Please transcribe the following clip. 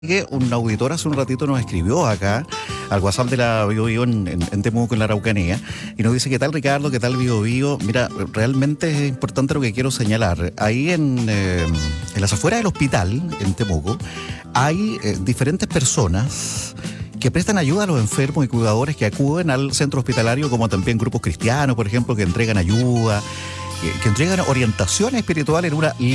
Que un auditor hace un ratito nos escribió acá al WhatsApp de la Bio Bio en Temuco, en la Araucanía, y nos dice: ¿qué tal, Ricardo? ¿Qué tal, Bio Bio? Mira, realmente es importante lo que quiero señalar. Ahí en las afueras del hospital, en Temuco, hay diferentes personas que prestan ayuda a los enfermos y cuidadores que acuden al centro hospitalario, como también grupos cristianos, por ejemplo, que entregan ayuda, que entregan orientación espiritual en una